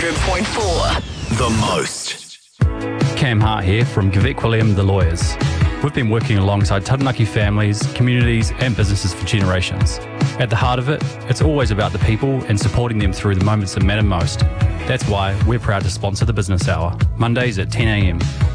100.4 The Most. Cam Hart here from Gavek William The Lawyers. We've been working alongside Taranaki families, communities and businesses for generations. At the heart of it, it's always about the people and supporting them through the moments that matter most. That's why we're proud to sponsor the Business Hour, Mondays at 10 a.m.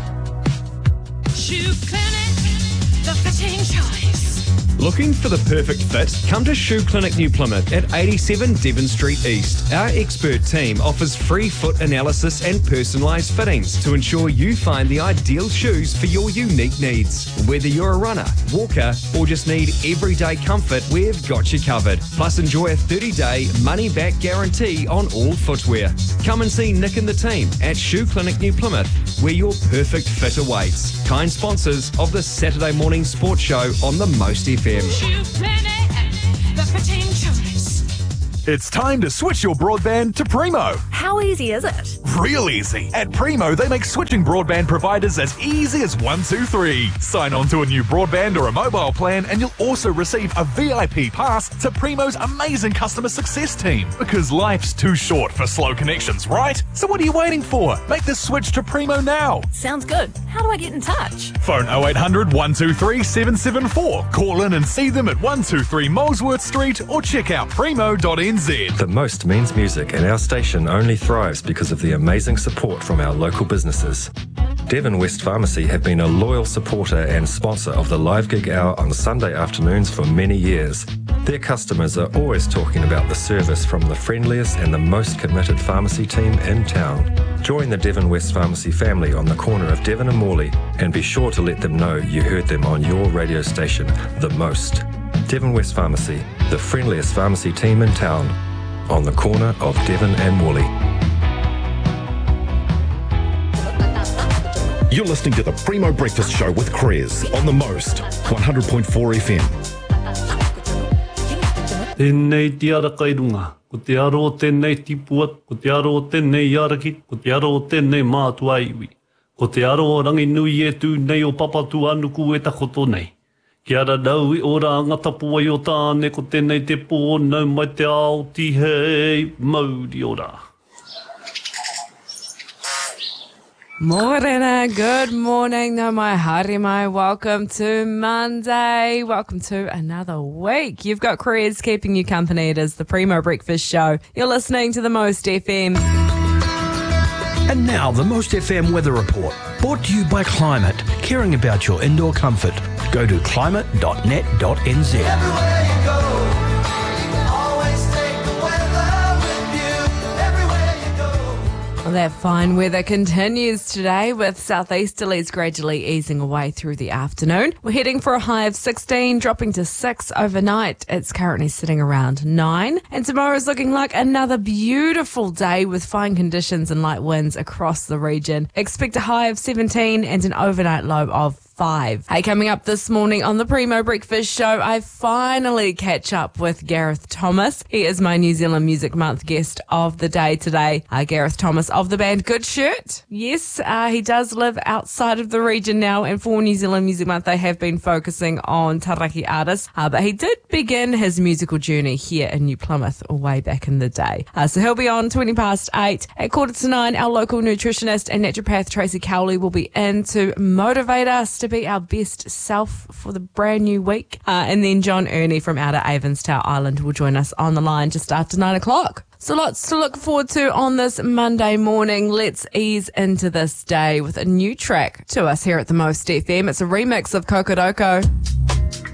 Shoe Clinic, the fitting choice. Looking for the perfect fit? Come to Shoe Clinic New Plymouth at 87 Devon Street East. Our expert team offers free foot analysis and personalised fittings to ensure you find the ideal shoes for your unique needs. Whether you're a runner, walker, or just need everyday comfort, we've got you covered. Plus, enjoy a 30-day money-back guarantee on all footwear. Come and see Nick and the team at Shoe Clinic New Plymouth, where your perfect fit awaits. Kind sponsors of the Saturday morning sports show on the Most FM. Shoe Clinic, the fitting choice. It's time to switch your broadband to Primo. How easy is it? Real easy. At Primo, they make switching broadband providers as easy as 1, 2, 3. Sign on to a new broadband or a mobile plan and you'll also receive a VIP pass to Primo's amazing customer success team. Because life's too short for slow connections, right? So what are you waiting for? Make the switch to Primo now. Sounds good. How do I get in touch? Phone 0800 123 774. Call in and see them at 123 Molesworth Street or check out primo.nz. The Most means music, and our station only thrives because of the amazing support from our local businesses. Devon West Pharmacy have been a loyal supporter and sponsor of the Live Gig Hour on Sunday afternoons for many years. Their customers are always talking about the service from the friendliest and the most committed pharmacy team in town. Join the Devon West Pharmacy family on the corner of Devon and Morley and be sure to let them know you heard them on your radio station, The Most. Devon West Pharmacy, the friendliest pharmacy team in town, on the corner of Devon and Morley. You're listening to the Primo Breakfast Show with Krez on The Most, 100.4 FM. Tēnei te ara kairunga, ko te aro tēnei tipuat, ko te aro tēnei arakit, ko te aro tēnei mātua iwi. Ko te aro rangi nui e tū nei o papatu anuku e takoto nei. Ki ara dau I ora ngatapu ai o tāne ko tēnei te pō nau mai te ao ti hei mauri ora. Morena, good morning, no mai haere mai. Welcome to Monday. Welcome to another week. You've got Krez keeping you company. It is the Primo Breakfast Show. You're listening to the Most FM. And now the Most FM Weather Report, brought to you by Climate, caring about your indoor comfort. Go to climate.net.nz. Everywhere you go, always take the weather with you. Everywhere you go. Well, that fine weather continues today with southeasterlies gradually easing away through the afternoon. We're heading for a high of 16, dropping to 6 overnight. It's currently sitting around 9. And tomorrow's looking like another beautiful day with fine conditions and light winds across the region. Expect a high of 17 and an overnight low of 5. Hey, coming up this morning on the Primo Breakfast Show, I finally catch up with Gareth Thomas. He is my New Zealand Music Month guest of the day today. Gareth Thomas of the band Good Shirt. Yes, he does live outside of the region now, and for New Zealand Music Month, they have been focusing on Taranaki artists, but he did begin his musical journey here in New Plymouth way back in the day. So he'll be on 20 past 8. At 8:45, our local nutritionist and naturopath Tracy Cowley will be in to motivate us to be our best self for the brand new week. And then John Ernie from Outer Avonstown Island will join us on the line just after 9 o'clock. So lots to look forward to on this Monday morning. Let's ease into this day with a new track to us here at the Most FM. It's a remix of Kokoroko.